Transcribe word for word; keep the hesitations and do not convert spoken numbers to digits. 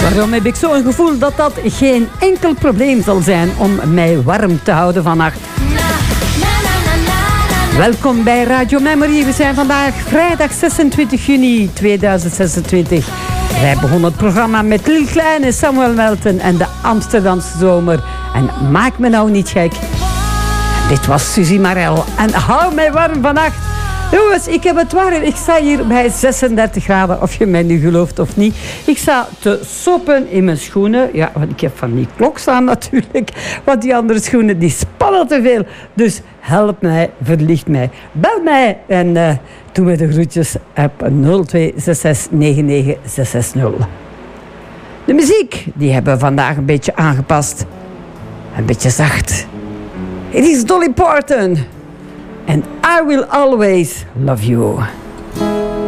Waarom heb ik zo'n gevoel dat dat geen enkel probleem zal zijn om mij warm te houden vannacht. Welkom bij Radio Memory. We zijn vandaag vrijdag zesentwintig juni tweeduizend zesentwintig. Wij begonnen het programma met Lil Kleine, Samuel Melton en de Amsterdamse zomer. En maak me nou niet gek. Dit was Suzy Marel. En hou mij warm vannacht. Jongens, ik heb het warm. Ik sta hier bij zesendertig graden, of je mij nu gelooft of niet. Ik sta te soppen in mijn schoenen. Ja, want ik heb van die klok staan natuurlijk. Want die andere schoenen, die spannen te veel. Dus help mij, verlicht mij. Bel mij en uh, doe me de groetjes op nul twee zes zes negen negen zes zes nul. De muziek, die hebben we vandaag een beetje aangepast. Een beetje zacht. Het is Dolly Parton. And I will always love you.